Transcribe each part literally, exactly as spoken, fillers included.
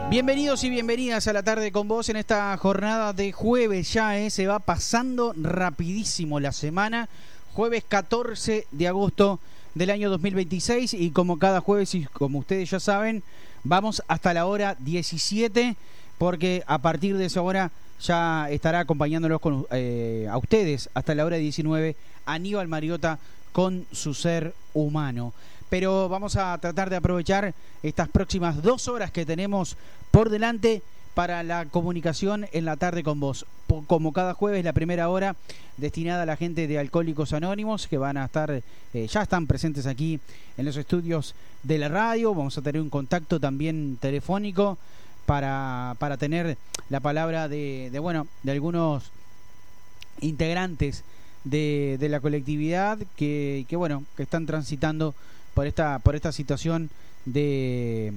Bienvenidos y bienvenidas a La Tarde con Vos en esta jornada de jueves ya, ¿eh? Se va pasando rapidísimo la semana. Jueves catorce de agosto del año dos mil veintiséis y como cada jueves y como ustedes ya saben, vamos hasta la hora diecisiete porque a partir de esa hora ya estará acompañándolos con, eh, a ustedes hasta la hora diecinueve Aníbal Mariota con Su Ser Humano. Pero vamos a tratar de aprovechar estas próximas dos horas que tenemos por delante para la comunicación en La Tarde con Vos. Como cada jueves, la primera hora destinada a la gente de Alcohólicos Anónimos, que van a estar, eh, ya están presentes aquí en los estudios de la radio. Vamos a tener un contacto también telefónico para, para tener la palabra de, de, bueno, de algunos integrantes de, de la colectividad que, que, bueno, que están transitando por esta por esta situación de,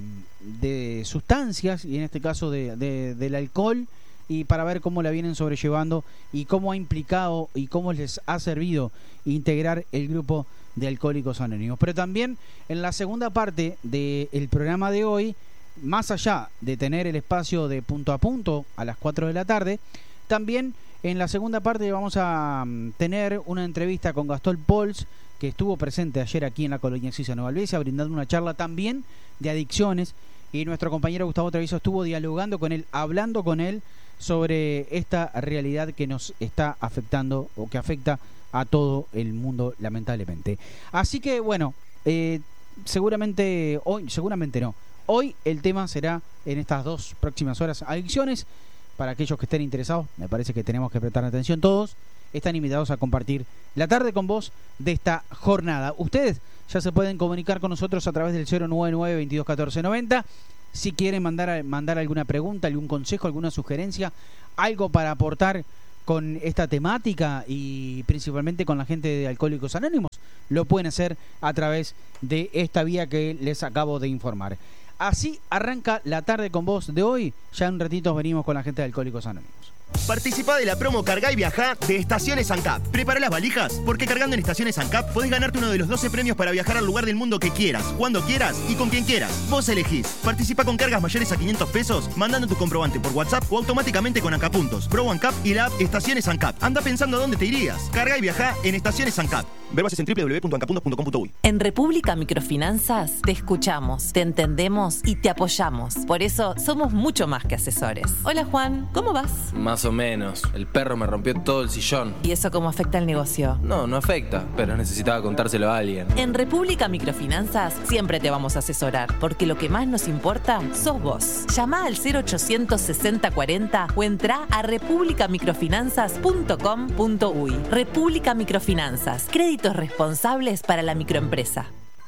de sustancias y en este caso de, de, del alcohol, y para ver cómo la vienen sobrellevando y cómo ha implicado y cómo les ha servido integrar el grupo de Alcohólicos Anónimos. Pero también en la segunda parte del programa de hoy, más allá de tener el espacio de punto a punto a las cuatro de la tarde, también en la segunda parte vamos a tener una entrevista con Gastón Pols, que estuvo presente ayer aquí en la colonia Exisa Nueva Albesia, brindando una charla también de adicciones, y nuestro compañero Gustavo Treviso estuvo dialogando con él, hablando con él sobre esta realidad que nos está afectando o que afecta a todo el mundo, lamentablemente. Así que bueno, eh, seguramente hoy, seguramente no, hoy el tema será en estas dos próximas horas adicciones. Para aquellos que estén interesados, me parece que tenemos que prestar atención todos. Están invitados a compartir La Tarde con Vos de esta jornada. Ustedes ya se pueden comunicar con nosotros a través del cero nueve nueve, veintidós catorce noventa. Si quieren mandar, mandar alguna pregunta, algún consejo, alguna sugerencia, algo para aportar con esta temática y principalmente con la gente de Alcohólicos Anónimos, lo pueden hacer a través de esta vía que les acabo de informar. Así arranca La Tarde con Vos de hoy. Ya en un ratito venimos con la gente de Alcohólicos Anónimos. Participa de la promo Cargá y Viajá de Estaciones ANCAP. Prepara las valijas, porque cargando en Estaciones ANCAP podés ganarte uno de los doce premios para viajar al lugar del mundo que quieras, cuando quieras y con quien quieras. Vos elegís. Participa con cargas mayores a quinientos pesos, mandando tu comprobante por WhatsApp o automáticamente con ANCAP Puntos, Pro ANCAP y la app Estaciones ANCAP. Anda pensando a dónde te irías. Cargá y Viajá en Estaciones ANCAP. Ver bases en doble u doble u doble u punto ancapuntos punto com punto uy. En República Microfinanzas te escuchamos, te entendemos y te apoyamos. Por eso somos mucho más que asesores. Hola Juan, ¿cómo vas? Más o menos. El perro me rompió todo el sillón. ¿Y eso cómo afecta al negocio? No, no afecta, pero necesitaba contárselo a alguien. En República Microfinanzas siempre te vamos a asesorar, porque lo que más nos importa sos vos. Llama al cero ochocientos sesenta cuarenta o entra a república microfinanzas punto com punto uy. República Microfinanzas, créditos responsables para la microempresa.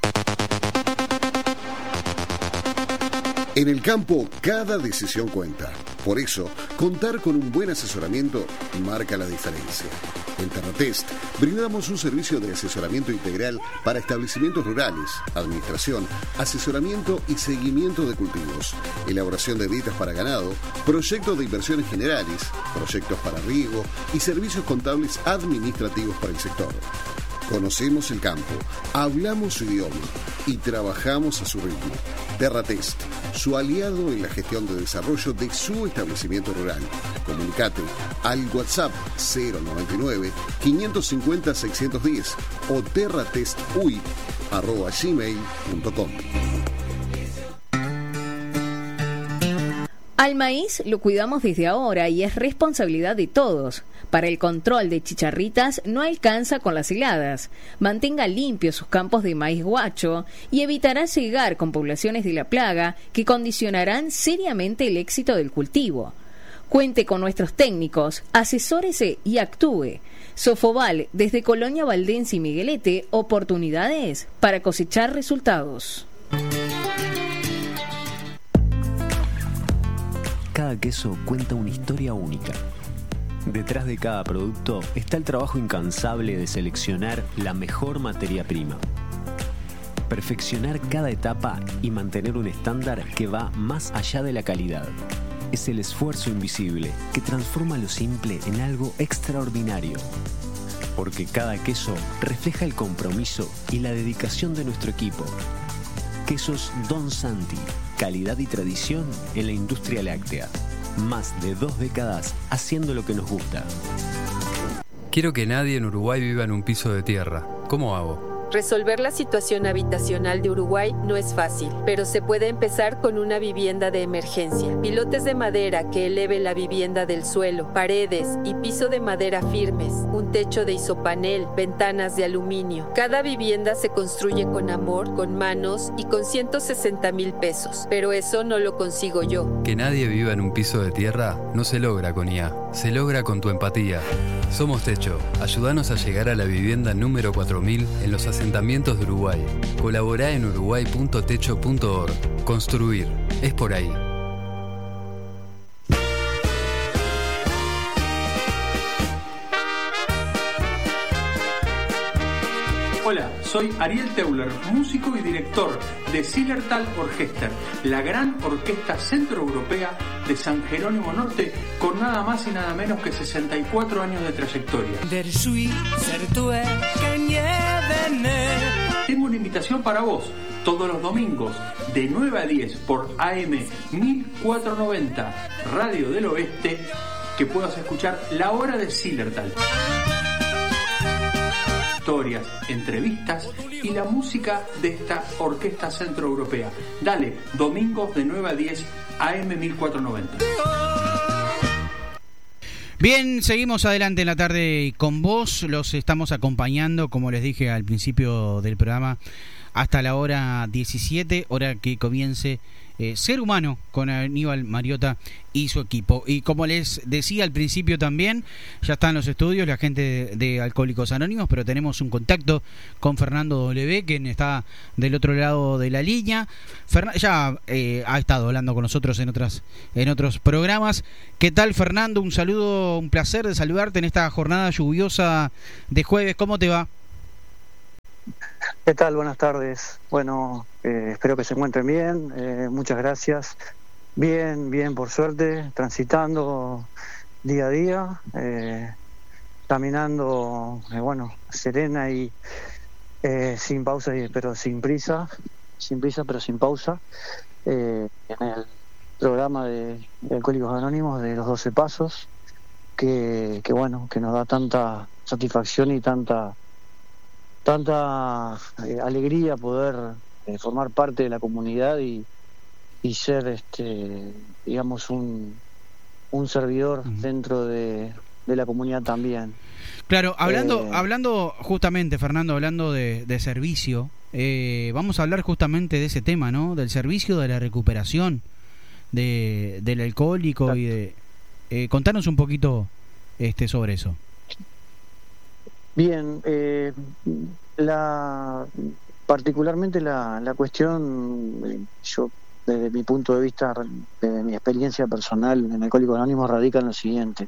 En el campo, cada decisión cuenta. Por eso, contar con un buen asesoramiento marca la diferencia. En Terratest brindamos un servicio de asesoramiento integral para establecimientos rurales, administración, asesoramiento y seguimiento de cultivos, elaboración de dietas para ganado, proyectos de inversiones generales, proyectos para riego y servicios contables administrativos para el sector. Conocemos el campo, hablamos su idioma y trabajamos a su ritmo. Terratest, su aliado en la gestión de desarrollo de su establecimiento rural. Comunicate al WhatsApp cero noventa y nueve, quinientos cincuenta, seiscientos diez o terratestuy arroba gmail punto com. Al maíz lo cuidamos desde ahora y es responsabilidad de todos. Para el control de chicharritas no alcanza con las heladas. Mantenga limpios sus campos de maíz guacho y evitará cegar con poblaciones de la plaga que condicionarán seriamente el éxito del cultivo. Cuente con nuestros técnicos, asesórese y actúe. Sofobal, desde Colonia Valdense y Miguelete, oportunidades para cosechar resultados. Cada queso cuenta una historia única. Detrás de cada producto está el trabajo incansable de seleccionar la mejor materia prima, perfeccionar cada etapa y mantener un estándar que va más allá de la calidad. Es el esfuerzo invisible que transforma lo simple en algo extraordinario. Porque cada queso refleja el compromiso y la dedicación de nuestro equipo. Quesos Don Santi, calidad y tradición en la industria láctea. Más de dos décadas haciendo lo que nos gusta. Quiero que nadie en Uruguay viva en un piso de tierra. ¿Cómo hago? Resolver la situación habitacional de Uruguay no es fácil, pero se puede empezar con una vivienda de emergencia. Pilotes de madera que eleven la vivienda del suelo, paredes y piso de madera firmes, un techo de isopanel, ventanas de aluminio. Cada vivienda se construye con amor, con manos y con ciento sesenta mil pesos, pero eso no lo consigo yo. Que nadie viva en un piso de tierra no se logra con I A, se logra con tu empatía. Somos Techo, ayúdanos a llegar a la vivienda número cuatro mil en los asentamientos de Uruguay. Colaborá en uruguay punto techo punto org. Construir, es por ahí. Hola, soy Ariel Teuler, músico y director de Zillertal Orchester, la gran orquesta centroeuropea de San Jerónimo Norte, con nada más y nada menos que sesenta y cuatro años de trayectoria. Tengo una invitación para vos, todos los domingos, de nueve a diez, por A M mil cuatrocientos noventa, Radio del Oeste, que puedas escuchar La Hora de Zillertal. Historias, entrevistas y la música de esta orquesta centroeuropea. Dale, domingos de nueve a diez, A M mil cuatrocientos noventa. Bien, seguimos adelante en la tarde con vos. Los estamos acompañando, como les dije al principio del programa, hasta la hora diecisiete, hora que comience eh, Ser Humano con Aníbal Mariota y su equipo. Y como les decía al principio también, ya están los estudios la gente de, de Alcohólicos Anónimos, pero tenemos un contacto con Fernando W, quien está del otro lado de la línea. Fernan- ya eh, ha estado hablando con nosotros en otras en otros programas. ¿Qué tal, Fernando? Un saludo, un placer de saludarte en esta jornada lluviosa de jueves. ¿Cómo te va? ¿Qué tal? Buenas tardes. Bueno, eh, espero que se encuentren bien. Eh, muchas gracias. Bien, bien, por suerte, transitando día a día, eh, caminando, eh, bueno, serena y eh, sin pausa, pero sin prisa, sin prisa, pero sin pausa, eh, en el programa de, de Alcohólicos Anónimos de los doce Pasos, que, que bueno, que nos da tanta satisfacción y tanta tanta eh, alegría poder eh, formar parte de la comunidad y, y ser, este digamos, un, un servidor uh-huh. dentro de, de la comunidad también. Claro, hablando eh, hablando justamente, Fernando, hablando de, de servicio, eh, vamos a hablar justamente de ese tema, ¿no? Del servicio, de la recuperación de del alcohólico. Exacto. Y de eh, contanos un poquito este sobre eso. Bien, eh, la particularmente la, la cuestión, yo desde mi punto de vista, de mi experiencia personal en Alcohólicos Anónimos, radica en lo siguiente.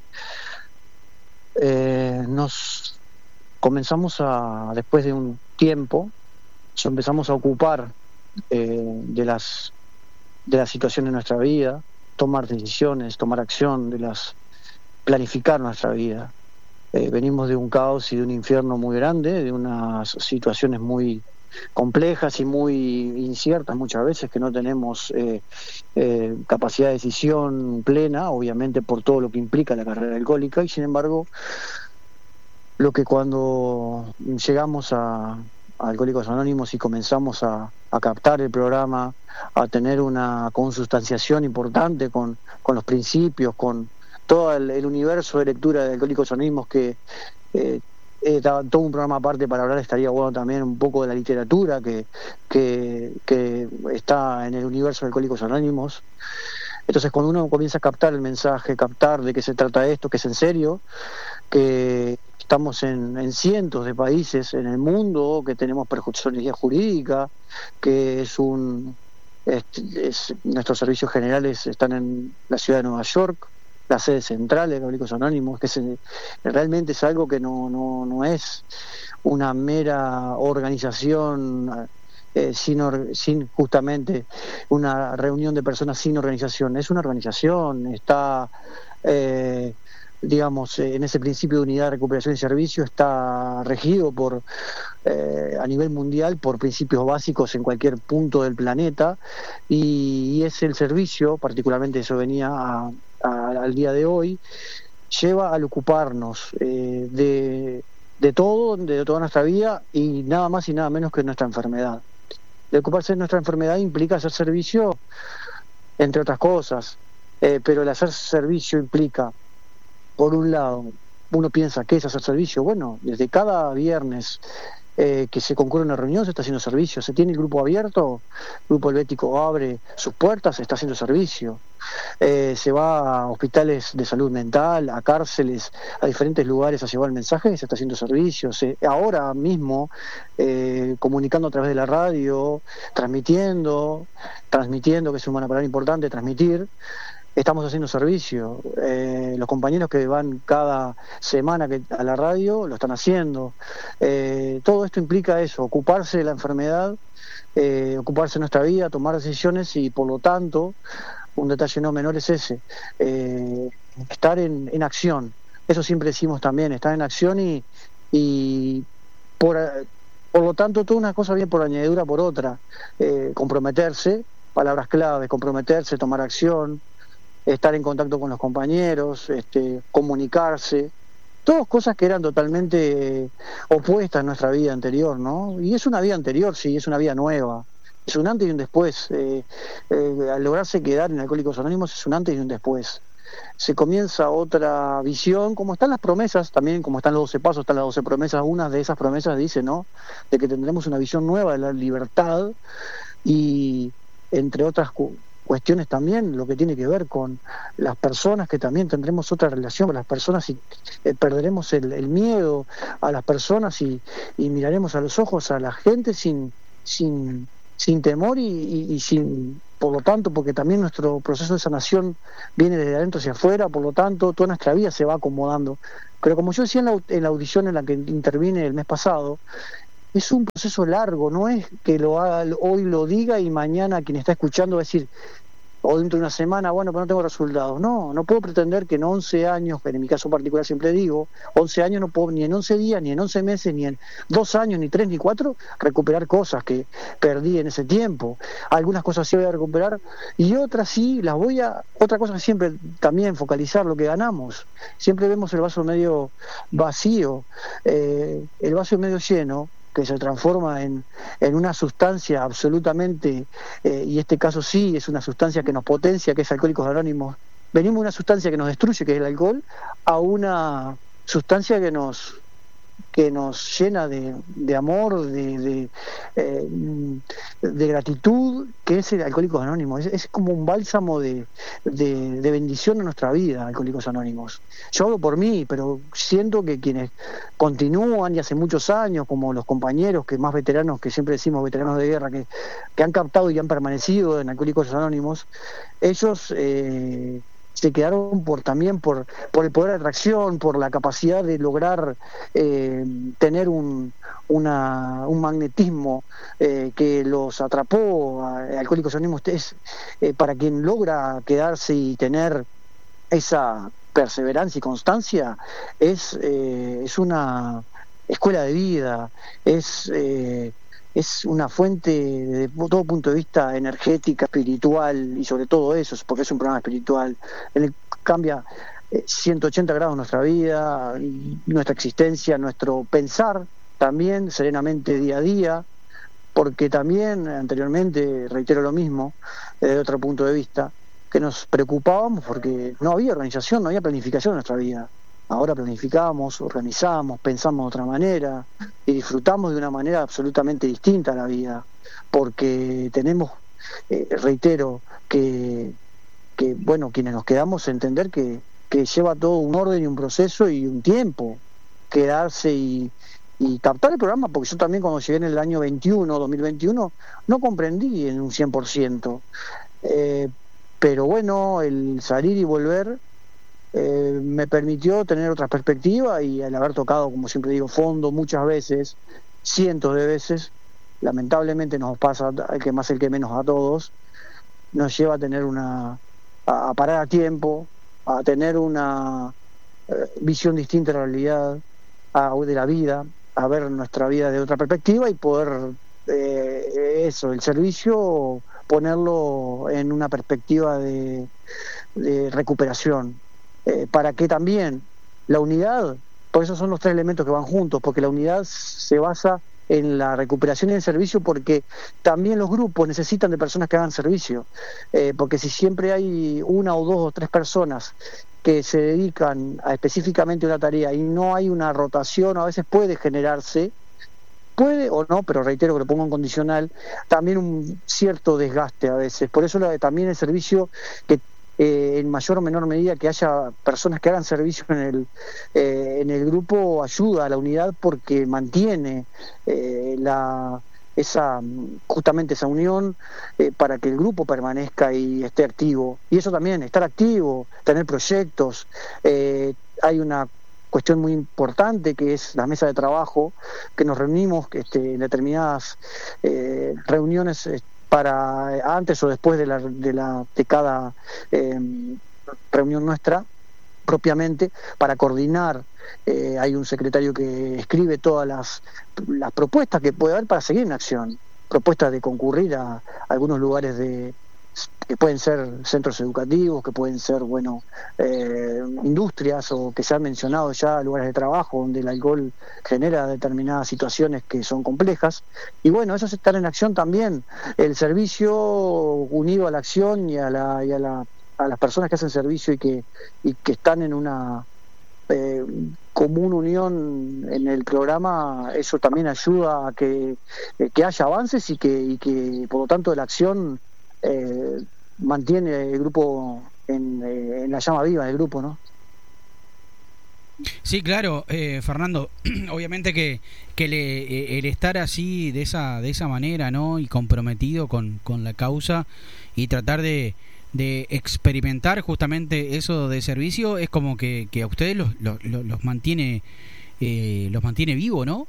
Eh, nos comenzamos a, después de un tiempo, nos empezamos a ocupar eh, de las de la situación de nuestra vida, tomar decisiones, tomar acción, de las planificar nuestra vida. Eh, venimos de un caos y de un infierno muy grande, de unas situaciones muy complejas y muy inciertas muchas veces, que no tenemos eh, eh, capacidad de decisión plena, obviamente por todo lo que implica la carrera alcohólica, y sin embargo, lo que cuando llegamos a, a Alcohólicos Anónimos y comenzamos a, a captar el programa, a tener una consustanciación importante con, con los principios, con todo el, el universo de lectura de Alcohólicos Anónimos, que eh, eh, todo un programa aparte para hablar, estaría bueno también un poco de la literatura que, que, que está en el universo de Alcohólicos Anónimos. Entonces, cuando uno comienza a captar el mensaje, captar de qué se trata esto, que es en serio, que estamos en, en cientos de países en el mundo, que tenemos personalidad jurídica, que es un es, es, nuestros servicios generales están en la ciudad de Nueva York, la sede central de Alcohólicos Anónimos, que se, realmente es algo que no, no, no es una mera organización eh, sin, or, sin justamente una reunión de personas sin organización. Es una organización, está eh, digamos, eh, en ese principio de unidad, recuperación y servicio está regido por eh, a nivel mundial por principios básicos en cualquier punto del planeta, y, y es el servicio, particularmente eso venía a, a, al día de hoy, lleva al ocuparnos eh, de, de todo, de toda nuestra vida, y nada más y nada menos que nuestra enfermedad. De ocuparse de nuestra enfermedad implica hacer servicio, entre otras cosas, eh, pero el hacer servicio implica, por un lado, uno piensa, ¿qué es hacer servicio? Bueno, desde cada viernes eh, que se concurre una reunión se está haciendo servicio. Se tiene el grupo abierto, el grupo helvético abre sus puertas, se está haciendo servicio. Eh, se va a hospitales de salud mental, a cárceles, a diferentes lugares a llevar el mensaje, se está haciendo servicio. Se, ahora mismo, eh, comunicando a través de la radio, transmitiendo, transmitiendo, que es una palabra importante, transmitir, estamos haciendo servicio. Eh, los compañeros que van cada semana que, a la radio lo están haciendo. Eh, todo esto implica eso, ocuparse de la enfermedad, eh, ocuparse de nuestra vida, tomar decisiones, y por lo tanto, un detalle no menor es ese, eh, estar en, en acción. Eso siempre decimos también, estar en acción, y, y por, por lo tanto, toda una cosa viene por añadidura por otra. Eh, comprometerse, palabras claves, comprometerse, tomar acción, estar en contacto con los compañeros, este, comunicarse, todas cosas que eran totalmente opuestas a nuestra vida anterior, ¿no? Y es una vida anterior, sí, es una vida nueva, es un antes y un después. Eh, eh, al lograrse quedar en Alcohólicos Anónimos es un antes y un después. Se comienza otra visión, como están las promesas, también como están los doce pasos, están las doce promesas. Una de esas promesas dice, ¿no?, de que tendremos una visión nueva de la libertad, y entre otras cuestiones también lo que tiene que ver con las personas, que también tendremos otra relación con las personas, y eh, perderemos el, el miedo a las personas, y, y miraremos a los ojos a la gente sin sin sin temor, y, y, y sin, por lo tanto, porque también nuestro proceso de sanación viene desde adentro hacia afuera, por lo tanto toda nuestra vida se va acomodando. Pero como yo decía en la, en la audición en la que intervine el mes pasado, es un proceso largo, no es que lo haga, hoy lo diga y mañana quien está escuchando va a decir, o dentro de una semana, bueno, pero no tengo resultados. No, no puedo pretender que en once años, que en mi caso particular siempre digo, once años no puedo ni en once días, ni en once meses, ni en dos años, ni tres, ni cuatro, recuperar cosas que perdí en ese tiempo. Algunas cosas sí voy a recuperar, y otras sí las voy a... Otra cosa que siempre también focalizar lo que ganamos. Siempre vemos el vaso medio vacío, eh, el vaso medio lleno, que se transforma en, en una sustancia absolutamente, eh, y este caso sí es una sustancia que nos potencia, que es Alcohólicos Anónimos. Venimos de una sustancia que nos destruye, que es el alcohol, a una sustancia que nos que nos llena de, de amor, de, de, eh, de gratitud, que es el Alcohólicos Anónimos. Es, es como un bálsamo de, de, de bendición en nuestra vida, Alcohólicos Anónimos. Yo hablo por mí, pero siento que quienes continúan, y hace muchos años, como los compañeros que más veteranos, que siempre decimos veteranos de guerra, que, que han captado y han permanecido en Alcohólicos Anónimos, ellos... Eh, se quedaron por también por por el poder de atracción, por la capacidad de lograr eh, tener un una, un magnetismo eh, que los atrapó a Alcohólicos Anónimos. Es eh, para quien logra quedarse y tener esa perseverancia y constancia, es eh, es una escuela de vida, es eh, es una fuente de todo punto de vista energética, espiritual, y sobre todo eso, porque es un programa espiritual, en el que cambia eh, ciento ochenta grados nuestra vida, nuestra existencia, nuestro pensar también serenamente día a día, porque también anteriormente, reitero lo mismo, desde otro punto de vista, que nos preocupábamos porque no había organización, no había planificación en nuestra vida. Ahora planificamos, organizamos, pensamos de otra manera y disfrutamos de una manera absolutamente distinta a la vida, porque tenemos, eh, reitero, que, que, bueno, quienes nos quedamos, entender que, que lleva todo un orden y un proceso y un tiempo, quedarse y, y captar el programa, porque yo también cuando llegué en el año veintiuno, dos mil veintiuno, no comprendí en un cien por ciento, eh, pero bueno, el salir y volver... Eh, me permitió tener otra perspectiva, y al haber tocado, como siempre digo, fondo muchas veces, cientos de veces, lamentablemente nos pasa, el que más el que menos a todos, nos lleva a tener una a, a parar a tiempo, a tener una eh, visión distinta de la realidad, a, de la vida, a ver nuestra vida de otra perspectiva y poder, eh, eso, el servicio, ponerlo en una perspectiva de, de recuperación, eh, para que también la unidad, por eso son los tres elementos que van juntos, porque la unidad se basa en la recuperación y en el servicio, porque también los grupos necesitan de personas que hagan servicio, eh, porque si siempre hay una o dos o tres personas que se dedican a específicamente una tarea y no hay una rotación, a veces puede generarse, puede o no, pero reitero que lo pongo en condicional, también un cierto desgaste a veces. Por eso la, también el servicio, que eh, en mayor o menor medida que haya personas que hagan servicio en el eh, en el grupo, ayuda a la unidad, porque mantiene eh, la esa justamente esa unión, eh, para que el grupo permanezca y esté activo. Y eso también, estar activo, tener proyectos. Eh, hay una cuestión muy importante que es la mesa de trabajo, que nos reunimos este, en determinadas eh, reuniones eh, para antes o después de la de, la, de cada eh, reunión nuestra propiamente, para coordinar. Eh, hay un secretario que escribe todas las, las propuestas que puede haber para seguir en acción, propuestas de concurrir a, a algunos lugares de que pueden ser centros educativos, que pueden ser, bueno, eh, industrias, o que se han mencionado ya lugares de trabajo donde el alcohol genera determinadas situaciones que son complejas. Y bueno, eso es estar en acción también, el servicio unido a la acción y a la, y a la a las personas que hacen servicio y que y que están en una eh, común unión en el programa. Eso también ayuda a que, eh, que haya avances y que, y que por lo tanto la acción eh, mantiene el grupo en, eh, en la llama viva del grupo, ¿no? Sí, claro, eh, Fernando, obviamente que, que le, eh, el estar así de esa de esa manera, ¿no? Y comprometido con, con la causa y tratar de, de experimentar justamente eso de servicio, es como que, que a ustedes los, los, los mantiene eh, los mantiene vivo, ¿no?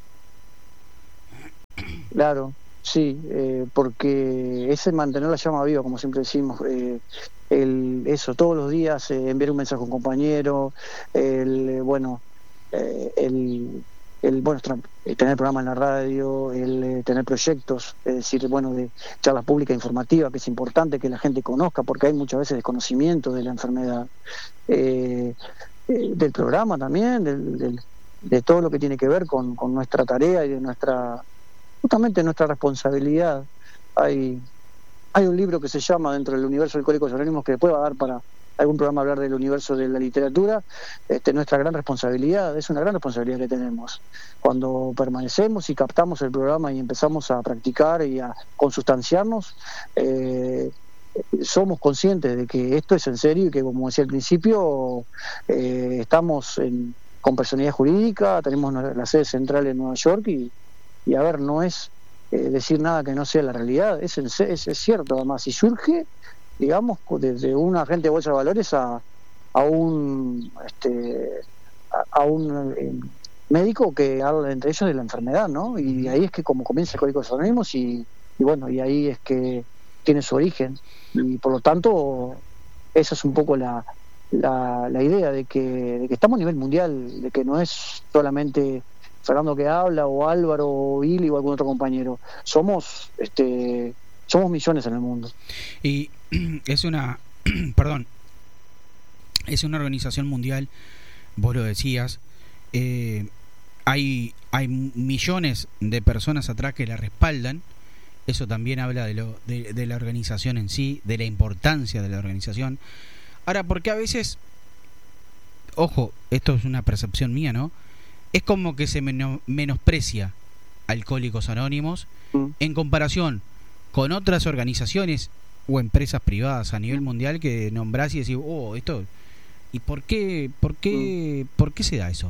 Claro, sí, eh, porque es el mantener la llama viva, como siempre decimos. eh, el eso todos los días, eh, enviar un mensaje a un compañero, el eh, bueno eh, el el bueno tra- tener programa en la radio, el eh, tener proyectos, es decir, bueno, de charla pública informativa, que es importante que la gente conozca, porque hay muchas veces desconocimiento de la enfermedad, eh, eh, del programa también, del, del, de todo lo que tiene que ver con, con nuestra tarea y de nuestra justamente nuestra responsabilidad. Hay Hay un libro que se llama Dentro del universo de Alcohólicos Anónimos, que después va a dar para algún programa hablar del universo de la literatura. Este, nuestra gran responsabilidad, es una gran responsabilidad que tenemos. Cuando permanecemos y captamos el programa y empezamos a practicar y a consustanciarnos, eh, somos conscientes de que esto es en serio y que, como decía al principio, eh, estamos en, con personalidad jurídica, tenemos la sede central en Nueva York y, y a ver, no es Eh, decir nada que no sea la realidad, es, es, es cierto. Además, si surge, digamos, desde un agente de bolsa de valores a, a un este a, a un eh, médico que habla entre ellos de la enfermedad, ¿no? Y ahí es que como comienza Alcohólicos Anónimos y, y bueno, y ahí es que tiene su origen, y por lo tanto esa es un poco la la, la idea de que, de que estamos a nivel mundial, de que no es solamente Fernando que habla, o Álvaro, o Billy, o algún otro compañero. Somos este somos millones en el mundo. Y es una perdón es una organización mundial, vos lo decías, eh, hay hay millones de personas atrás que la respaldan. Eso también habla de lo de, de la organización en sí, de la importancia de la organización. Ahora, porque a veces, ojo, esto es una percepción mía, ¿no? Es como que se menos, menosprecia Alcohólicos Anónimos mm. en comparación con otras organizaciones o empresas privadas a nivel mundial que nombrás y decís, oh, esto, ¿y por qué, por qué, mm. por qué se da eso?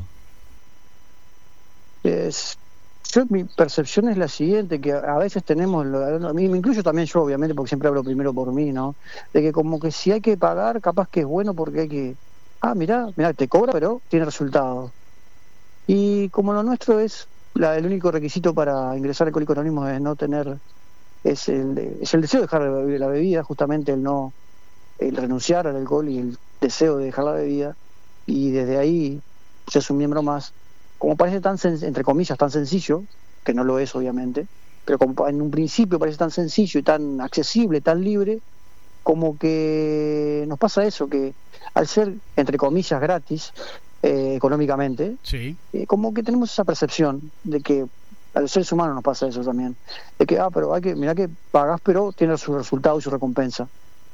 Es, yo, mi percepción es la siguiente, que a veces tenemos, a mí me incluyo también yo, obviamente, porque siempre hablo primero por mí, ¿no? De que como que si hay que pagar, capaz que es bueno porque hay que, ah, mirá, mirá, te cobra, pero tiene resultado. Y como lo nuestro es la, el único requisito para ingresar a Alcohólicos Anónimos es no tener, es el, es el deseo de dejar la bebida, justamente el no, el renunciar al alcohol y el deseo de dejar la bebida, y desde ahí se es un miembro más, como parece tan, sen- entre comillas, tan sencillo, que no lo es obviamente, pero como en un principio parece tan sencillo y tan accesible, tan libre, como que nos pasa eso, que al ser, entre comillas, gratis, eh, económicamente, Sí. eh, como que tenemos esa percepción de que a los seres humanos nos pasa eso también, de que, ah, pero hay que, mirá que pagás, pero tiene su resultado y su recompensa.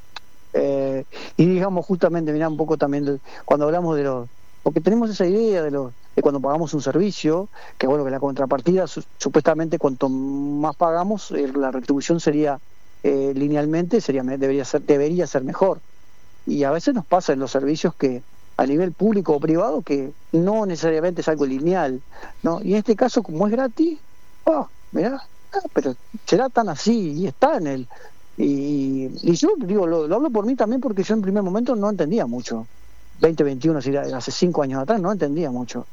Eh, y digamos, justamente, mirá un poco también, de- cuando hablamos de los, porque tenemos esa idea de, los, de cuando pagamos un servicio, que bueno, que la contrapartida, su- supuestamente, cuanto más pagamos, eh, la retribución sería, eh, linealmente, sería, me- debería ser, debería ser mejor. Y a veces nos pasa en los servicios que a nivel público o privado que no necesariamente es algo lineal, ¿no? Y en este caso, como es gratis, ah, mirá, ah, pero será tan así, y está en el... Y, y yo digo, lo, lo hablo por mí también, porque yo en primer momento no entendía mucho. veinte veintiuno, si era- hace cinco años atrás, no entendía mucho.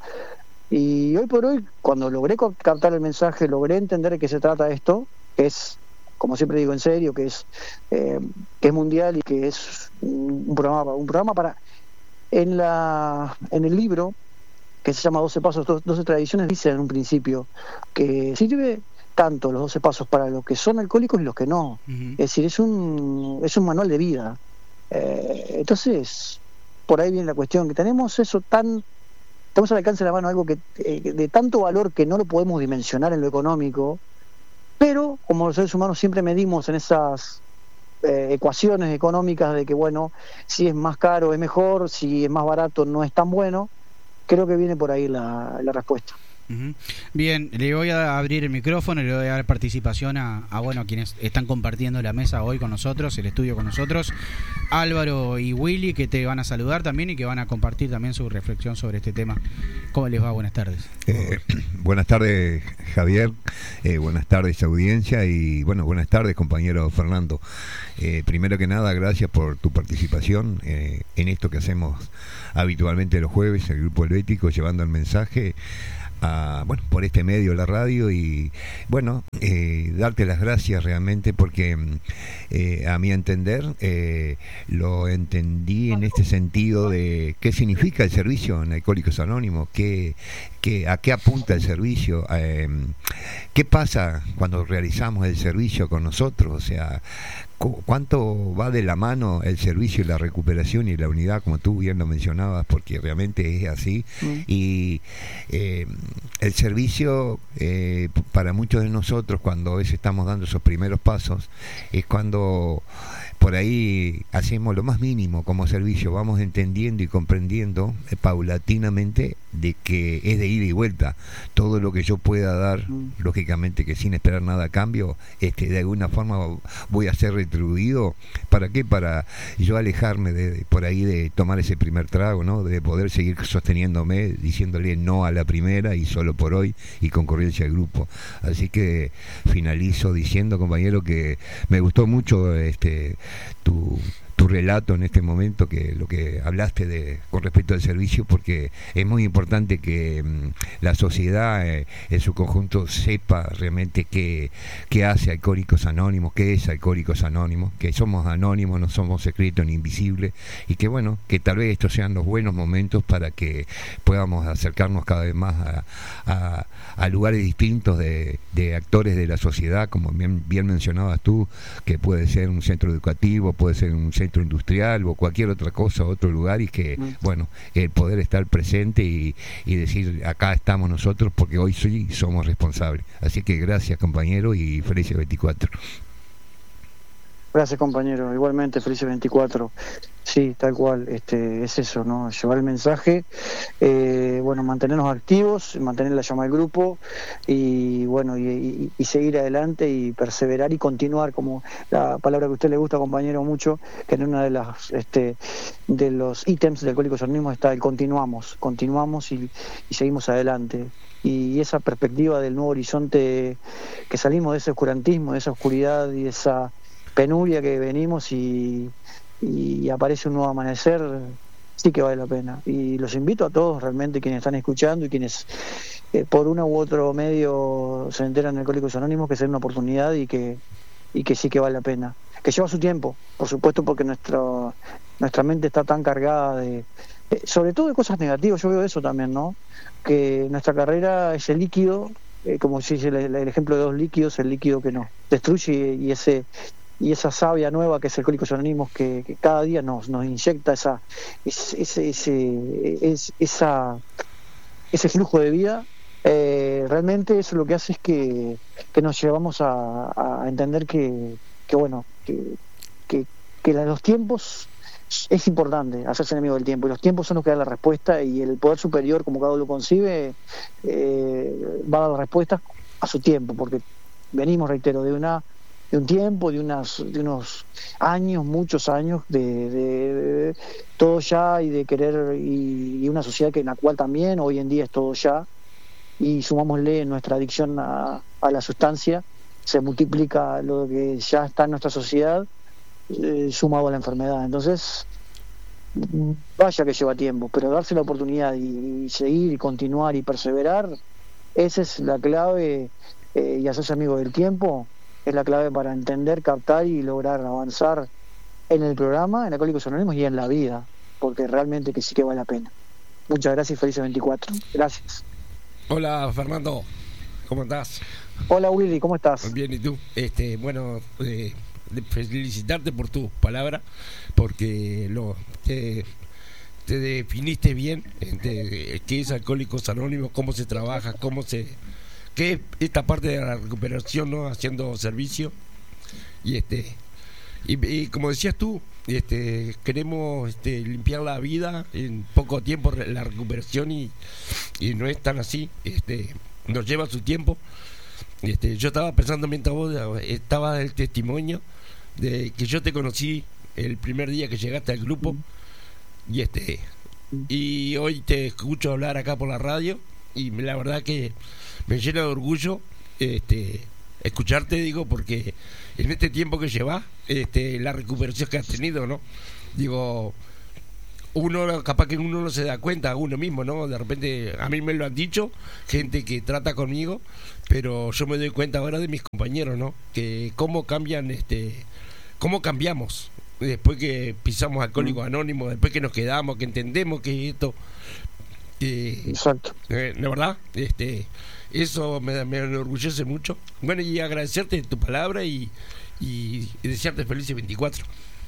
Y hoy por hoy, cuando logré co- captar el mensaje, logré entender de qué se trata esto, que es, como siempre digo, en serio, que es eh, que es mundial y que es un un programa, un programa para... En, la, en el libro, que se llama doce Pasos, do- doce Tradiciones, dice en un principio que sirve tanto los doce pasos para los que son alcohólicos y los que no. Ujú. Es decir, es un, es un manual de vida. Eh, entonces, por ahí viene la cuestión, que tenemos eso tan... Tenemos al alcance de la mano algo que eh, de tanto valor que no lo podemos dimensionar en lo económico, pero como los seres humanos siempre medimos en esas eh, ecuaciones económicas de que, bueno, si es más caro es mejor, si es más barato no es tan bueno. Creo que viene por ahí la, la respuesta. Ujú. Bien, le voy a abrir el micrófono y le voy a dar participación a, a bueno, quienes están compartiendo la mesa hoy con nosotros, el estudio con nosotros, Álvaro y Willy, que te van a saludar también y que van a compartir también su reflexión sobre este tema. ¿Cómo les va? Buenas tardes. Eh, buenas tardes, Javier. Eh, buenas tardes, audiencia. Y bueno, buenas tardes, compañero Fernando. Eh, primero que nada, gracias por tu participación eh, en esto que hacemos habitualmente los jueves, el Grupo Helvético, llevando el mensaje a, bueno, por este medio, la radio, y bueno, eh, darte las gracias realmente porque eh, a mi entender eh, lo entendí en este sentido de qué significa el servicio en Alcohólicos Anónimos, qué, qué, a qué apunta el servicio, eh, qué pasa cuando realizamos el servicio con nosotros, o sea, cuánto va de la mano el servicio y la recuperación y la unidad, como tú bien lo mencionabas, porque realmente es así. Mm. Y eh, el servicio eh, para muchos de nosotros, cuando a veces estamos dando esos primeros pasos, es cuando por ahí hacemos lo más mínimo como servicio, vamos entendiendo y comprendiendo eh, paulatinamente de que es de ida y vuelta. Todo lo que yo pueda dar, mm. lógicamente que sin esperar nada a cambio, este, de alguna forma voy a ser retribuido. ¿Para qué? Para yo alejarme de, de por ahí de tomar ese primer trago, ¿no? De poder seguir sosteniéndome, diciéndole no a la primera y solo por hoy y concurrencia al grupo. Así que finalizo diciendo, compañero, que me gustó mucho este tu tu relato en este momento, que lo que hablaste de con respecto al servicio, porque es muy importante que mmm, la sociedad eh, en su conjunto sepa realmente qué, qué hace Alcohólicos Anónimos, qué es Alcohólicos Anónimos, que somos anónimos, no somos secretos ni invisibles, y que bueno, que tal vez estos sean los buenos momentos para que podamos acercarnos cada vez más a, a, a lugares distintos de, de actores de la sociedad, como bien, bien mencionabas tú, que puede ser un centro educativo, puede ser un centro industrial o cualquier otra cosa, otro lugar, y que mm. bueno, el poder estar presente y, y decir acá estamos nosotros porque hoy sí somos responsables. Así que gracias, compañero, y felices veinticuatro. Gracias, compañero, igualmente felices veinticuatro. Sí, tal cual, este, es eso, ¿no? Llevar el mensaje, eh, bueno, mantenernos activos, mantener la llama del grupo y bueno, y, y, y seguir adelante y perseverar y continuar, como la palabra que a usted le gusta, compañero, mucho, que en una de las este, de los ítems de Alcohólicos Anónimos está el continuamos, continuamos y, y seguimos adelante. Y esa perspectiva del nuevo horizonte, que salimos de ese oscurantismo, de esa oscuridad y de esa penuria que venimos y, y aparece un nuevo amanecer, sí que vale la pena. Y los invito a todos realmente, quienes están escuchando y quienes eh, por uno u otro medio se enteran de Alcohólicos Anónimos, que sea una oportunidad y que y que sí que vale la pena, que lleva su tiempo, por supuesto, porque nuestro nuestra mente está tan cargada de, eh, sobre todo de cosas negativas. Yo veo eso también, ¿no? Que nuestra carrera es el líquido, eh, como si dice el, el ejemplo de dos líquidos, el líquido que nos destruye y ese y esa savia nueva que es Alcohólicos Anónimos, que, que cada día nos nos inyecta esa ese ese, ese es, esa ese flujo de vida. Eh, realmente eso lo que hace es que, que nos llevamos a, a entender que, que bueno, que, que, que los tiempos es importante, hacerse enemigo del tiempo, y los tiempos son los que dan la respuesta, y el poder superior, como cada uno lo concibe, eh, va a dar la respuesta a su tiempo, porque venimos, reitero, de una de un tiempo, de unas de unos años, muchos años de, de, de todo ya, y de querer, y, y una sociedad que en la cual también hoy en día es todo ya, y sumámosle nuestra adicción a, a la sustancia, se multiplica lo que ya está en nuestra sociedad, eh, sumado a la enfermedad. Entonces, vaya que lleva tiempo, pero darse la oportunidad y, y seguir y continuar y perseverar, esa es la clave, eh, y hacerse amigo del tiempo es la clave para entender, captar y lograr avanzar en el programa, en Alcohólicos Anónimos y en la vida, porque realmente que sí que vale la pena. Muchas gracias y felices veinticuatro. Gracias. Hola, Fernando, ¿cómo estás? Hola, Willy, ¿cómo estás? Bien, ¿y tú? Este, bueno, eh, felicitarte por tus palabras, porque lo te, te definiste bien, este, qué es Alcohólicos Anónimos, cómo se trabaja, cómo se, qué es esta parte de la recuperación, ¿no? Haciendo servicio, y este, y, y como decías tú, este, queremos este, limpiar la vida en poco tiempo, la recuperación, y, y no es tan así, este, nos lleva su tiempo. Este, yo estaba pensando mientras vos estaba el testimonio de que yo te conocí el primer día que llegaste al grupo, y este y hoy te escucho hablar acá por la radio, y la verdad que me llena de orgullo este escucharte, digo, porque en este tiempo que llevas, este, la recuperación que has tenido, ¿no? Digo, uno capaz que uno no se da cuenta, uno mismo, ¿no? De repente, a mí me lo han dicho gente que trata conmigo, pero yo me doy cuenta ahora de mis compañeros, ¿no? Que cómo cambian, este, cómo cambiamos después que pisamos Alcohólicos Anónimos, después que nos quedamos, que entendemos que esto, eh, exacto, eh, la verdad, este, eso me, me enorgullece mucho. Bueno, y agradecerte tu palabra y, y, y desearte felices veinticuatro.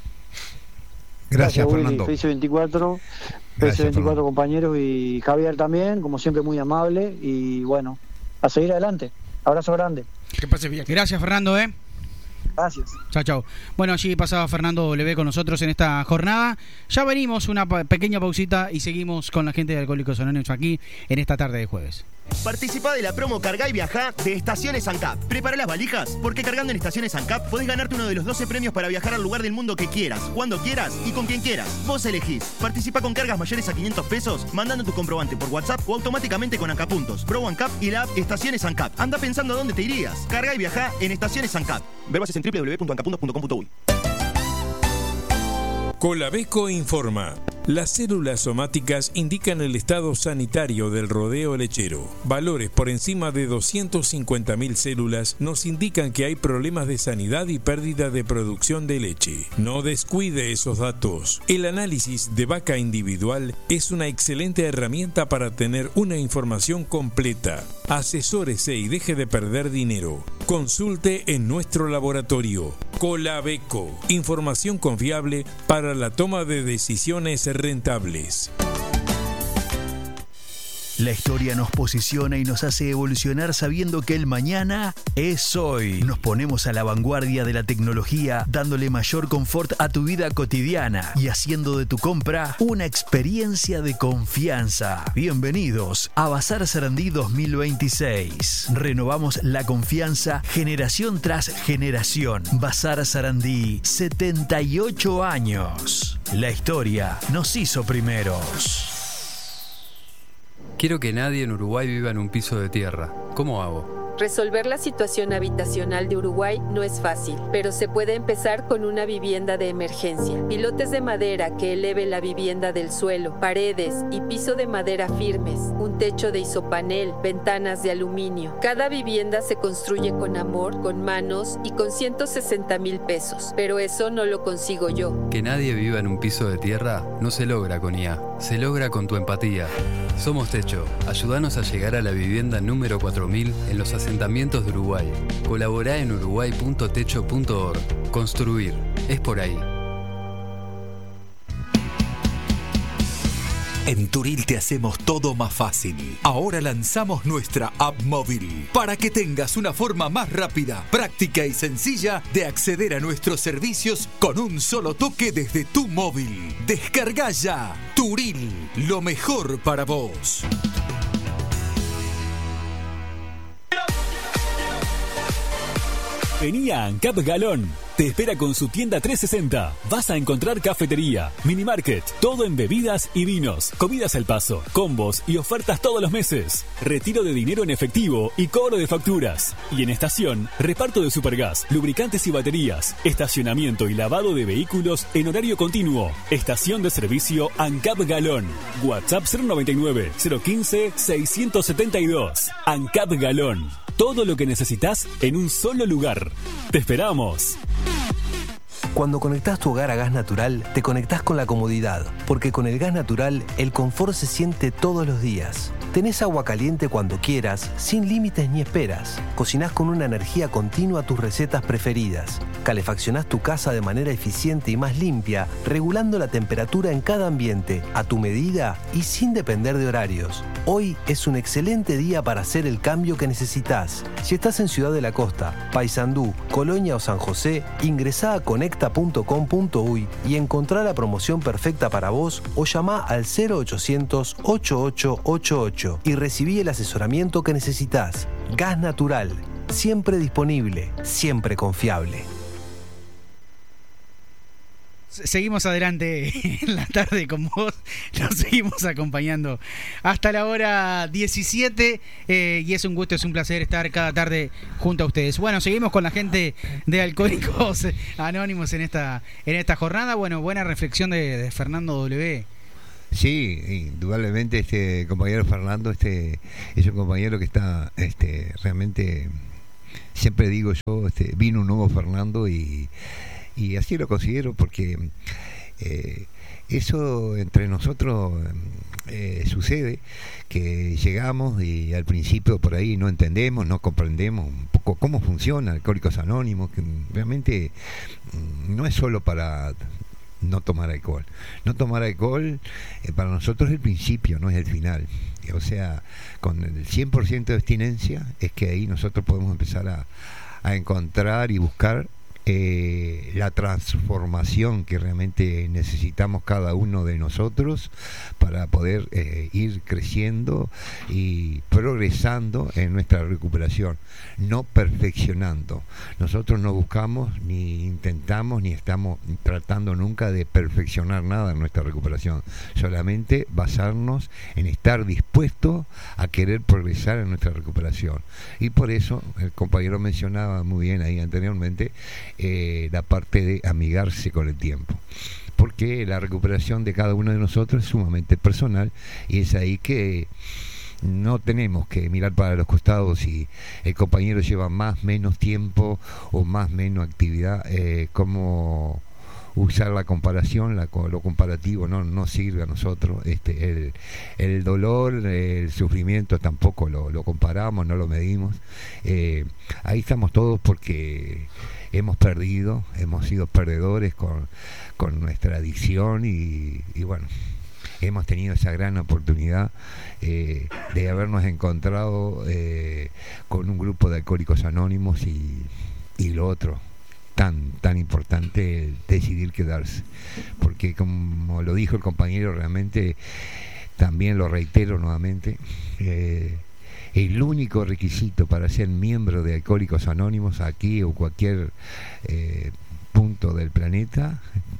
Gracias, Gracias, Fernando. Felices veinticuatro, felices veinticuatro, compañeros, y Javier también, como siempre, muy amable, y bueno, a seguir adelante. Abrazo grande. Que pase bien. Gracias, Fernando, ¿eh? Gracias. Chao, chao. Bueno, allí pasaba Fernando W con nosotros en esta jornada. Ya venimos, una pa- pequeña pausita, y seguimos con la gente de Alcohólicos Anónimos aquí en esta tarde de jueves. Participá de la promo Cargá y Viajá de Estaciones ANCAP. Prepara las valijas, porque cargando en Estaciones ANCAP podés ganarte uno de los doce premios para viajar al lugar del mundo que quieras, cuando quieras y con quien quieras. Vos elegís. Participa con cargas mayores a quinientos pesos, mandando tu comprobante por WhatsApp o automáticamente con ANCAPuntos, Pro ANCAP y la app Estaciones ANCAP. Anda pensando a dónde te irías. Cargá y Viajá en Estaciones ANCAP. Ver bases en doble u doble u doble u punto ancapuntos punto com punto uy. Colabeco informa. Las células somáticas indican el estado sanitario del rodeo lechero. Valores por encima de doscientas cincuenta mil células nos indican que hay problemas de sanidad y pérdida de producción de leche. No descuide esos datos. El análisis de vaca individual es una excelente herramienta para tener una información completa. Asesórese y deje de perder dinero. Consulte en nuestro laboratorio. Colabeco. Información confiable para la toma de decisiones rentables. La historia nos posiciona y nos hace evolucionar sabiendo que el mañana es hoy. Nos ponemos a la vanguardia de la tecnología, dándole mayor confort a tu vida cotidiana y haciendo de tu compra una experiencia de confianza. Bienvenidos a Bazar Sarandí dos mil veintiséis. Renovamos la confianza generación tras generación. Bazar Sarandí, setenta y ocho años. La historia nos hizo primeros. Quiero que nadie en Uruguay viva en un piso de tierra. ¿Cómo hago? Resolver la situación habitacional de Uruguay no es fácil, pero se puede empezar con una vivienda de emergencia. Pilotes de madera que eleve la vivienda del suelo, paredes y piso de madera firmes, un techo de isopanel, ventanas de aluminio. Cada vivienda se construye con amor, con manos y con ciento sesenta mil pesos, pero eso no lo consigo yo. Que nadie viva en un piso de tierra no se logra con I A, se logra con tu empatía. Somos Techo, ayúdanos a llegar a la vivienda número cuatro mil en los asentamientos de Uruguay. Colaborá en uruguay punto techo punto org. Construir, es por ahí. En Turil te hacemos todo más fácil. Ahora lanzamos nuestra app móvil para que tengas una forma más rápida, práctica y sencilla de acceder a nuestros servicios con un solo toque desde tu móvil. Descarga ya Turil, lo mejor para vos. Vení a ANCAP Galón. Te espera con su tienda trescientos sesenta. Vas a encontrar cafetería, mini market, todo en bebidas y vinos, comidas al paso, combos y ofertas todos los meses. Retiro de dinero en efectivo y cobro de facturas. Y en estación, reparto de supergas, lubricantes y baterías, estacionamiento y lavado de vehículos en horario continuo. Estación de servicio ANCAP Galón. WhatsApp cero noventa y nueve, cero quince, seiscientos setenta y dos. ANCAP Galón. Todo lo que necesitas en un solo lugar. ¡Te esperamos! Cuando conectás tu hogar a gas natural, te conectás con la comodidad, porque con el gas natural, el confort se siente todos los días. Tenés agua caliente cuando quieras, sin límites ni esperas. Cocinás con una energía continua tus recetas preferidas. Calefaccionás tu casa de manera eficiente y más limpia, regulando la temperatura en cada ambiente, a tu medida y sin depender de horarios. Hoy es un excelente día para hacer el cambio que necesitas. Si estás en Ciudad de la Costa, Paysandú, Colonia o San José, ingresá a conecta punto com punto uy y encontrá la promoción perfecta para vos o llamá al cero ochocientos, ochenta y ocho ochenta y ocho y recibí el asesoramiento que necesitas. Gas natural, siempre disponible, siempre confiable. Seguimos adelante en la tarde con vos, nos seguimos acompañando hasta la hora diecisiete eh, y es un gusto, es un placer estar cada tarde junto a ustedes. Bueno, seguimos con la gente de Alcohólicos Anónimos en esta en esta jornada. Bueno, buena reflexión de, de Fernando W. Sí, indudablemente este compañero Fernando este es un compañero que está este realmente, siempre digo yo, este vino un nuevo Fernando y Y así lo considero porque eh, eso entre nosotros eh, sucede, que llegamos y al principio por ahí no entendemos, no comprendemos un poco cómo funciona Alcohólicos Anónimos, que realmente no es solo para no tomar alcohol. No tomar alcohol eh, para nosotros es el principio, no es el final. O sea, con el cien por ciento de abstinencia es que ahí nosotros podemos empezar a, a encontrar y buscar Eh, la transformación que realmente necesitamos cada uno de nosotros para poder eh, ir creciendo y progresando en nuestra recuperación, no perfeccionando. Nosotros no buscamos ni intentamos ni estamos tratando nunca de perfeccionar nada en nuestra recuperación, solamente basarnos en estar dispuestos a querer progresar en nuestra recuperación. Y por eso el compañero mencionaba muy bien ahí anteriormente Eh, la parte de amigarse con el tiempo, porque la recuperación de cada uno de nosotros es sumamente personal y es ahí que no tenemos que mirar para los costados si el compañero lleva más menos tiempo o más menos actividad, eh, como usar la comparación, la, lo comparativo no, no sirve a nosotros. Este, el, el dolor, el sufrimiento tampoco lo, lo comparamos, no lo medimos. Eh, ahí estamos todos porque hemos perdido, hemos sido perdedores con, con nuestra adicción y, y bueno, hemos tenido esa gran oportunidad eh, de habernos encontrado eh, con un grupo de Alcohólicos Anónimos y, y lo otro, tan, tan importante, decidir quedarse. Porque como lo dijo el compañero, realmente, también lo reitero nuevamente, eh, el único requisito para ser miembro de Alcohólicos Anónimos aquí o cualquier eh, punto del planeta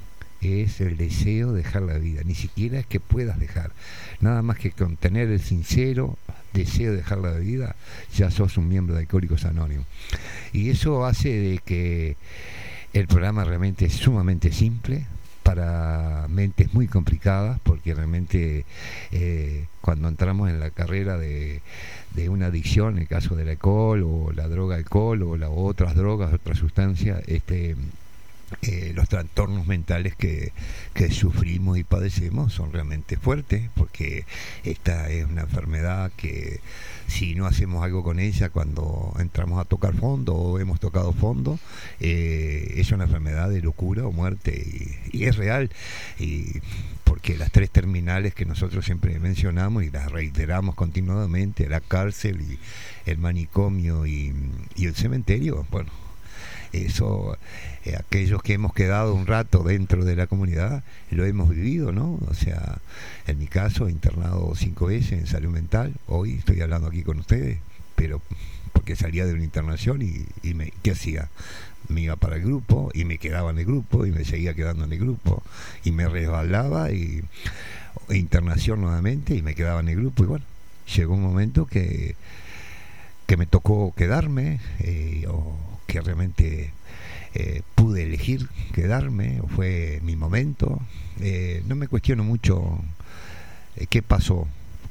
es el deseo de dejar la vida. Ni siquiera es que puedas dejar, nada más que con tener el sincero deseo de dejar la bebida, ya sos un miembro de Alcohólicos Anónimos. Y eso hace de que el programa realmente es sumamente simple para mentes muy complicadas, porque realmente eh, cuando entramos en la carrera de, de una adicción, en el caso del alcohol o la droga alcohol o las otras drogas, otras sustancias, este Eh, los trastornos mentales que, que sufrimos y padecemos son realmente fuertes, porque esta es una enfermedad que si no hacemos algo con ella cuando entramos a tocar fondo o hemos tocado fondo, eh, es una enfermedad de locura o muerte, y, y es real, y porque las tres terminales que nosotros siempre mencionamos y las reiteramos continuamente, la cárcel y el manicomio y, y el cementerio, bueno, eso, eh, aquellos que hemos quedado un rato dentro de la comunidad lo hemos vivido, ¿no? O sea, en mi caso, internado cinco veces en salud mental, hoy estoy hablando aquí con ustedes, pero porque salía de una internación y, y me, ¿qué hacía? Me iba para el grupo y me quedaba en el grupo y me seguía quedando en el grupo y me resbalaba y internación nuevamente y me quedaba en el grupo, y bueno, llegó un momento que que me tocó quedarme, eh, o que realmente eh, pude elegir quedarme, o fue mi momento. Eh, no me cuestiono mucho eh, qué pasó,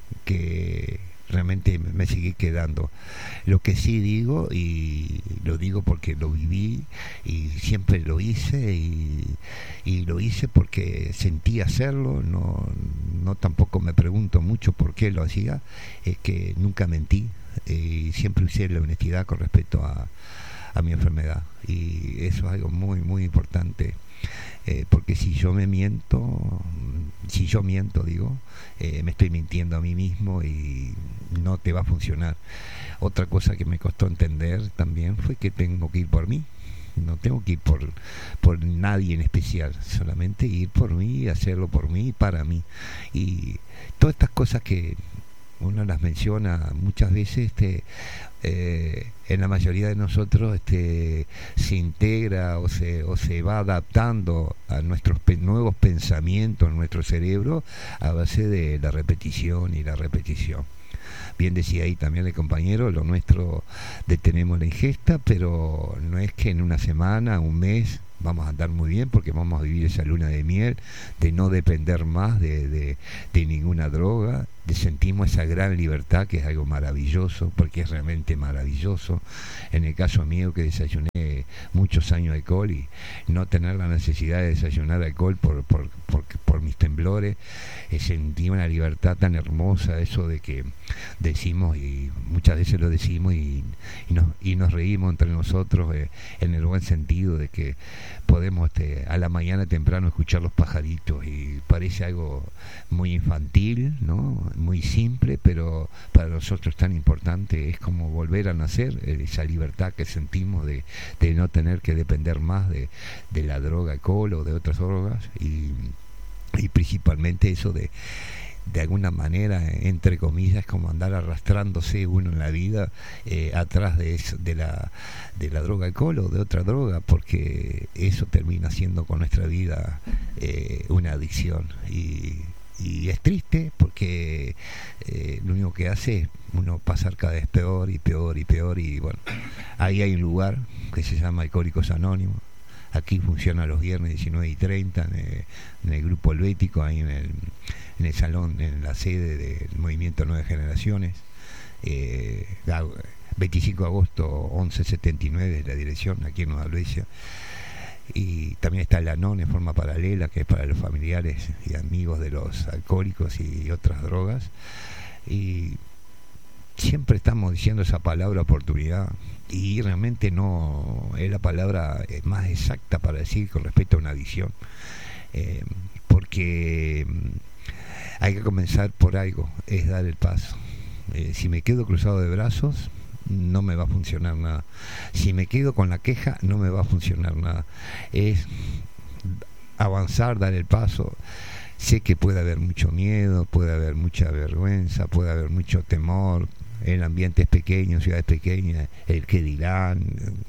que realmente me seguí quedando. Lo que sí digo, y lo digo porque lo viví y siempre lo hice, y, y lo hice porque sentí hacerlo, no, no tampoco me pregunto mucho por qué lo hacía, es que nunca mentí, y eh, siempre usé la honestidad con respecto a, a mi enfermedad, y eso es algo muy muy importante, eh, porque si yo me miento, si yo miento digo, eh, me estoy mintiendo a mí mismo y no te va a funcionar. Otra cosa que me costó entender también fue que tengo que ir por mí, no tengo que ir por, por nadie en especial, solamente ir por mí, hacerlo por mí, para mí, y todas estas cosas que uno las menciona muchas veces, este, eh, en la mayoría de nosotros este, se integra o se, o se va adaptando a nuestros pe- nuevos pensamientos en nuestro cerebro a base de la repetición y la repetición. Bien decía ahí también el compañero, lo nuestro detenemos la ingesta, pero no es que en una semana, un mes vamos a andar muy bien, porque vamos a vivir esa luna de miel de no depender más de, de, de ninguna droga, de sentimos esa gran libertad, que es algo maravilloso, porque es realmente maravilloso. En el caso mío, que desayuné muchos años alcohol, y no tener la necesidad de desayunar alcohol por, por, por, por mis temblores, eh, sentí una libertad tan hermosa, eso de que decimos, y muchas veces lo decimos, y, y, nos, y nos reímos entre nosotros, eh, en el buen sentido de que podemos este, a la mañana temprano escuchar los pajaritos, y parece algo muy infantil, ¿no? Muy simple, pero para nosotros tan importante. Es como volver a nacer, esa libertad que sentimos de, de no tener que depender más de, de la droga, alcohol o de otras drogas, y, y principalmente eso de de alguna manera, entre comillas, como andar arrastrándose uno en la vida eh, atrás de eso, de la de la droga alcohol o de otra droga, porque eso termina siendo con nuestra vida eh, una adicción, y, y es triste porque eh, lo único que hace es uno pasar cada vez peor y peor y peor, y bueno, ahí hay un lugar que se llama Alcohólicos Anónimos. Aquí funciona los viernes diecinueve y treinta en el, en el Grupo Helvético, ahí en el, en el salón, en la sede del Movimiento Nueve Generaciones. Eh, veinticinco de agosto, once setenta y nueve es la dirección, aquí en Nueva Albesia. Y también está la NON en forma paralela, que es para los familiares y amigos de los alcohólicos y otras drogas. Y siempre estamos diciendo esa palabra oportunidad, y realmente no es la palabra más exacta para decir con respecto a una adicción, eh, porque hay que comenzar por algo, es dar el paso. Eh, si me quedo cruzado de brazos, no me va a funcionar nada. Si me quedo con la queja, no me va a funcionar nada. Es avanzar, dar el paso. Sé que puede haber mucho miedo, puede haber mucha vergüenza, puede haber mucho temor, el ambiente es pequeño, ciudades pequeñas, el que dirán,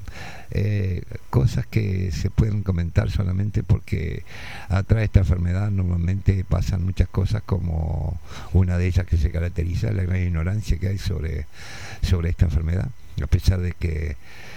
eh, cosas que se pueden comentar solamente porque atrás de esta enfermedad normalmente pasan muchas cosas, como una de ellas que se caracteriza la gran ignorancia que hay sobre, sobre esta enfermedad, a pesar de que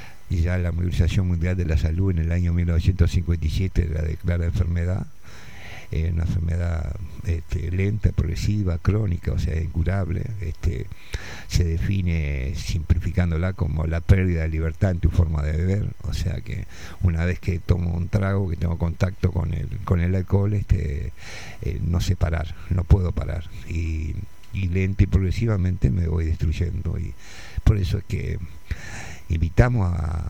ya la Organización Mundial de la Salud en el año mil novecientos cincuenta y siete la declara enfermedad, eh, una enfermedad este, lenta, progresiva, crónica, o sea, incurable. Este, se define, simplificándola, como la pérdida de libertad en tu forma de beber, o sea que una vez que tomo un trago, que tengo contacto con el, con el alcohol, este, eh, no sé parar, no puedo parar, y, y lenta y progresivamente me voy destruyendo, y por eso es que invitamos a,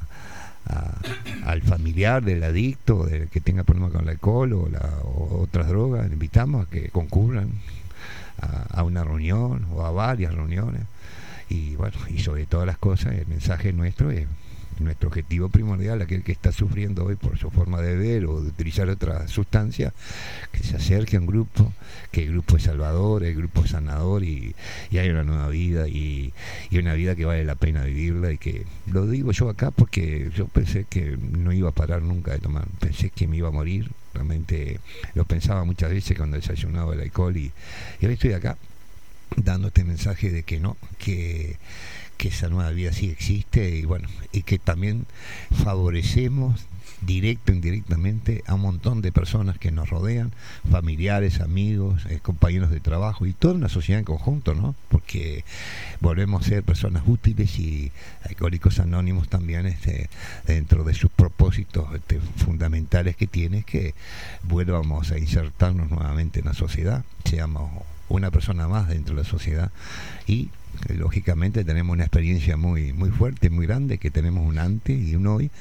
a, al familiar del adicto, del que tenga problemas con el alcohol o, la, o otras drogas, invitamos a que concurran a, a una reunión o a varias reuniones, y bueno, y sobre todas las cosas el mensaje nuestro es nuestro objetivo primordial, aquel que está sufriendo hoy por su forma de beber o de utilizar otra sustancia, que se acerque a un grupo, que el grupo es salvador, el grupo es sanador, y, y hay una nueva vida, y, y una vida que vale la pena vivirla, y que lo digo yo acá porque yo pensé que no iba a parar nunca de tomar, pensé que me iba a morir, realmente lo pensaba muchas veces cuando desayunaba el alcohol, y, y hoy estoy acá dando este mensaje de que no, que que esa nueva vida sí existe, y bueno, y que también favorecemos directo e indirectamente a un montón de personas que nos rodean, familiares, amigos, eh, compañeros de trabajo, y toda una sociedad en conjunto, ¿no? Porque volvemos a ser personas útiles, y Alcohólicos Anónimos también, este, dentro de sus propósitos este, fundamentales que tiene, es que vuelvamos a insertarnos nuevamente en la sociedad, seamos una persona más dentro de la sociedad, y lógicamente tenemos una experiencia muy muy fuerte, muy grande, que tenemos un antes y un hoy,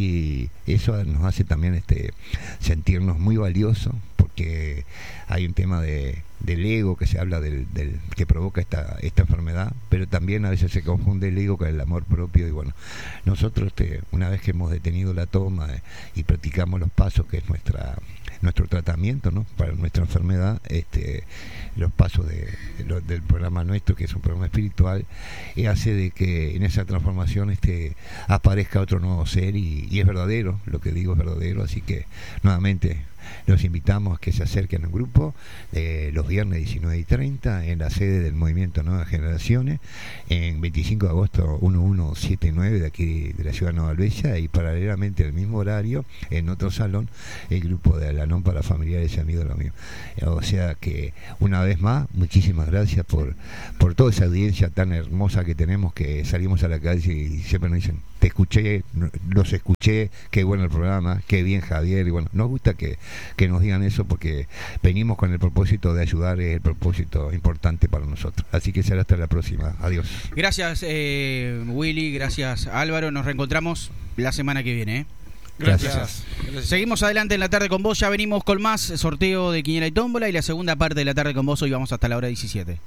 y eso nos hace también este sentirnos muy valiosos, porque hay un tema de del ego, que se habla del, del que provoca esta esta enfermedad, pero también a veces se confunde el ego con el amor propio, y bueno, nosotros este, una vez que hemos detenido la toma eh, y practicamos los pasos, que es nuestra nuestro tratamiento, ¿no?, para nuestra enfermedad, este los pasos de, de lo, del programa nuestro, que es un programa espiritual, y hace de que en esa transformación este aparezca otro nuevo ser, y, y es verdadero, lo que digo es verdadero, así que nuevamente los invitamos a que se acerquen a un grupo eh, los viernes diecinueve y treinta en la sede del Movimiento Nuevas Generaciones, en veinticinco de agosto mil ciento setenta y nueve de aquí de la ciudad de Nueva Albesia, y paralelamente al mismo horario en otro salón el grupo de Alanón para familiares y amigos de los míos. O sea que una vez más, muchísimas gracias por, por toda esa audiencia tan hermosa que tenemos, que salimos a la calle y siempre nos dicen: te escuché, los escuché, qué bueno el programa, qué bien Javier, y bueno, nos gusta que, que nos digan eso, porque venimos con el propósito de ayudar, es el propósito importante para nosotros. Así que será hasta la próxima, adiós. Gracias eh, Willy, gracias Álvaro, nos reencontramos la semana que viene, ¿eh? Gracias. Gracias. Gracias. Seguimos adelante en la tarde con vos, ya venimos con más sorteo de Quiniela y Tómbola, y la segunda parte de la tarde con vos, hoy vamos hasta la hora diecisiete.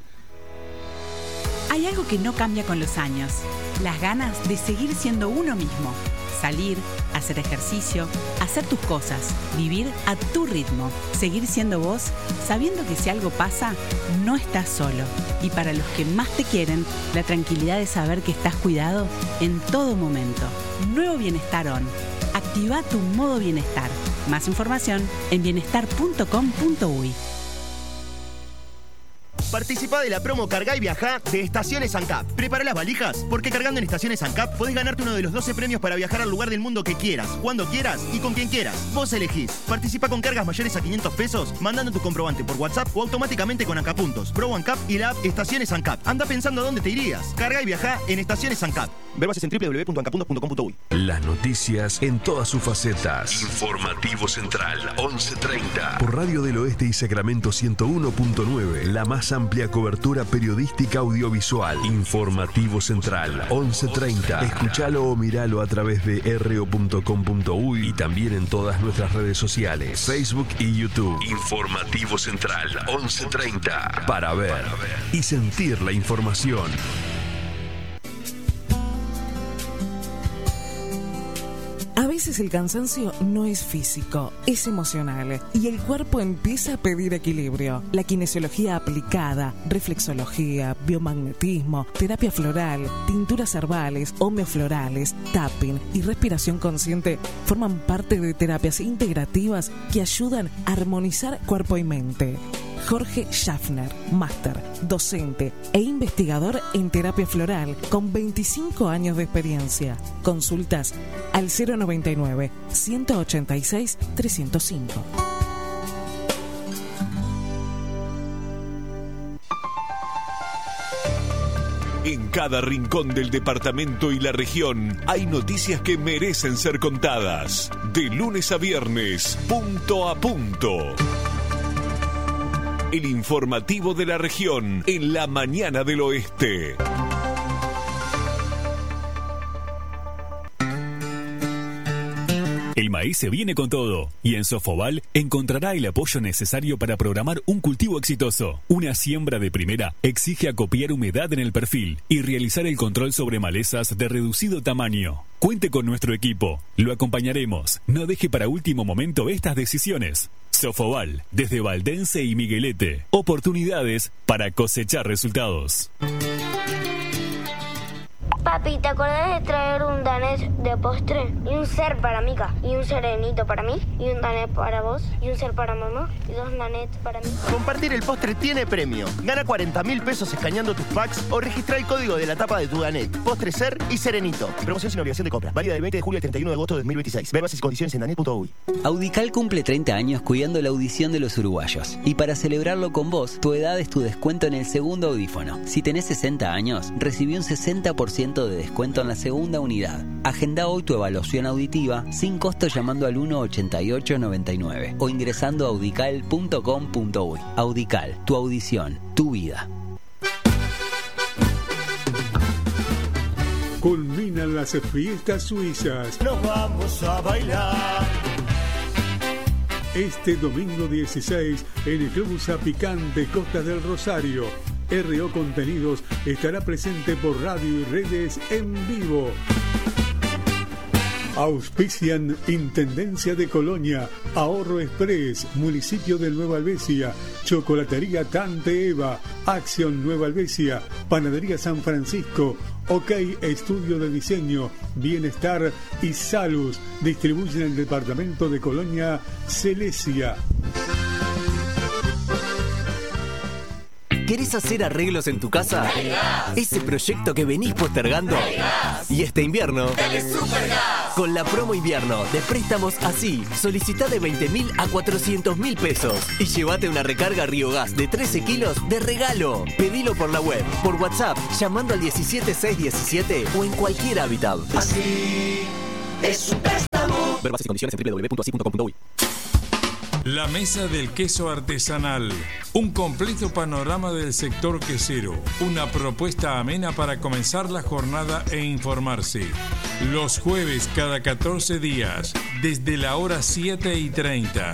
Hay algo que no cambia con los años: las ganas de seguir siendo uno mismo. Salir, hacer ejercicio, hacer tus cosas, vivir a tu ritmo. Seguir siendo vos, sabiendo que si algo pasa, no estás solo. Y para los que más te quieren, la tranquilidad de saber que estás cuidado en todo momento. Nuevo Bienestar On. Activa tu modo bienestar. Más información en bienestar punto com punto uy. Participa de la promo Cargá y Viajá de Estaciones ANCAP. Prepara las valijas, porque cargando en Estaciones ANCAP podés ganarte uno de los doce premios para viajar al lugar del mundo que quieras, cuando quieras y con quien quieras. Vos elegís. Participa con cargas mayores a quinientos pesos, mandando tu comprobante por WhatsApp o automáticamente con ANCAP Puntos, Pro ANCAP y la app Estaciones ANCAP. Anda pensando a dónde te irías. Cargá y Viajá en Estaciones ANCAP. Ver bases en doble u doble u doble u punto ancap punto com punto uy. Las noticias en todas sus facetas. Informativo Central, once treinta. Por Radio del Oeste y Sacramento ciento uno punto nueve. La más amplia cobertura periodística audiovisual. Informativo Central, once treinta. Escuchalo o miralo a través de r o punto com punto uy y también en todas nuestras redes sociales, Facebook y YouTube. Informativo Central, once treinta. Para ver y sentir la información. A veces veces el cansancio no es físico, es emocional y el cuerpo empieza a pedir equilibrio. La kinesiología aplicada, reflexología, biomagnetismo, terapia floral, tinturas herbales, homeoflorales, tapping y respiración consciente forman parte de terapias integrativas que ayudan a armonizar cuerpo y mente. Jorge Schaffner, máster, docente e investigador en terapia floral con veinticinco años de experiencia. Consultas al cero noventa y nueve, ciento ochenta y seis, trescientos cinco. En cada rincón del departamento y la región hay noticias que merecen ser contadas. De lunes a viernes, punto a punto. El informativo de la región en la mañana del oeste. El maíz se viene con todo y en Sofoval encontrará el apoyo necesario para programar un cultivo exitoso. Una siembra de primera exige acopiar humedad en el perfil y realizar el control sobre malezas de reducido tamaño. Cuente con nuestro equipo, lo acompañaremos. No deje para último momento estas decisiones. Sofoval, desde Valdense y Miguelete. Oportunidades para cosechar resultados. Papi, ¿te acordás de traer un danés de postre? Y un ser para Mica, y un serenito para mí, y un danés para vos, y un ser para mamá, y dos danés para mí. Compartir el postre tiene premio. Gana cuarenta mil pesos escaneando tus packs o registra el código de la tapa de tu danet. Postre, ser y serenito. Promoción sin obligación de compra. Válida del veinte de julio al treinta y uno de agosto de dos mil veintiséis. Ve bases y condiciones en danet punto uy. Audical cumple treinta años cuidando la audición de los uruguayos. Y para celebrarlo con vos, tu edad es tu descuento en el segundo audífono. Si tenés sesenta años, recibí un sesenta por ciento de descuento en la segunda unidad. Agenda hoy tu evaluación auditiva sin costo llamando al uno ochenta y ocho noventa y nueve o ingresando a audical punto com punto uy. Audical, tu audición, tu vida. Culminan las fiestas suizas. Nos vamos a bailar. Este domingo dieciséis en el Club Zapicán de Costa del Rosario. R O Contenidos estará presente por radio y redes en vivo. Auspician Intendencia de Colonia, Ahorro Express, Municipio de Nueva Albesia, Chocolatería Tante Eva, Acción Nueva Albesia, Panadería San Francisco, OK Estudio de Diseño, Bienestar y Salus. Distribuyen el departamento de Colonia Celesia. ¿Querés hacer arreglos en tu casa? Ese proyecto que venís postergando. Y este invierno, con la promo invierno de préstamos así, solicitá de veinte mil a cuatrocientos mil pesos y llévate una recarga Río Gas de trece kilos de regalo. Pedilo por la web, por WhatsApp, llamando al diecisiete seiscientos diecisiete o en cualquier hábitat. Así es un préstamo. Ver bases y condiciones en doble u doble u doble u punto así punto com punto uy. La Mesa del Queso Artesanal, un completo panorama del sector quesero, una propuesta amena para comenzar la jornada e informarse. Los jueves cada catorce días, desde la hora siete y treinta.